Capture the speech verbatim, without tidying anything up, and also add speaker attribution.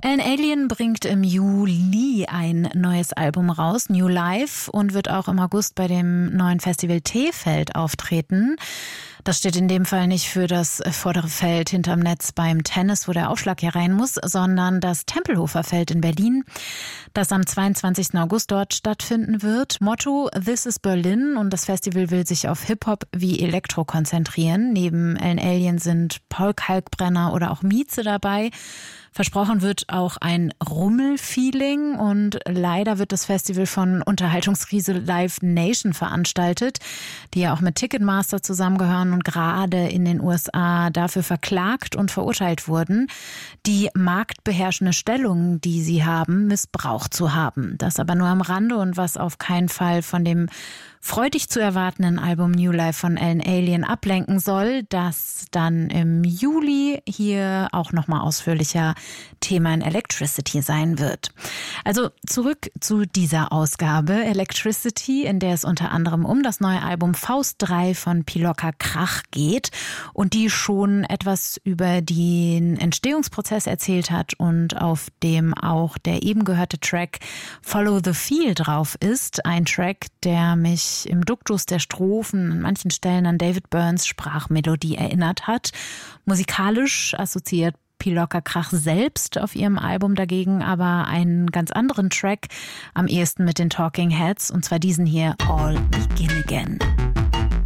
Speaker 1: Alan Alien bringt im Juli ein neues Album raus, New Life, und wird auch im August bei dem neuen Festival T-Feld auftreten. Das steht in dem Fall nicht für das vordere Feld hinterm Netz beim Tennis, wo der Aufschlag hier rein muss, sondern das Tempelhofer Feld in Berlin, das am zweiundzwanzigsten August dort stattfinden wird. Motto: This is Berlin, und das Festival will sich auf Hip-Hop wie Elektro konzentrieren. Neben Alan Alien sind Paul Kalkbrenner oder auch Mieze dabei. Versprochen wird auch ein Rummel-Feeling, und leider wird das Festival von Unterhaltungskrise Live Nation veranstaltet, die ja auch mit Ticketmaster zusammengehören und gerade in den U S A dafür verklagt und verurteilt wurden, die marktbeherrschende Stellung, die sie haben, missbraucht zu haben. Das aber nur am Rande, und was auf keinen Fall von dem freudig zu erwartenden Album New Life von Alan Alien ablenken soll, das dann im Juli hier auch nochmal ausführlicher Thema in Electricity sein wird. Also zurück zu dieser Ausgabe Electricity, in der es unter anderem um das neue Album Faust drei von Pilocka Krach geht und die schon etwas über den Entstehungsprozess erzählt hat und auf dem auch der eben gehörte Track Follow the Feel drauf ist. Ein Track, der mich im Duktus der Strophen an manchen Stellen an David Byrnes Sprachmelodie erinnert hat. Musikalisch assoziiert Pilocka Krach selbst auf ihrem Album dagegen aber einen ganz anderen Track, am ehesten mit den Talking Heads, und zwar diesen hier, All Begin Again.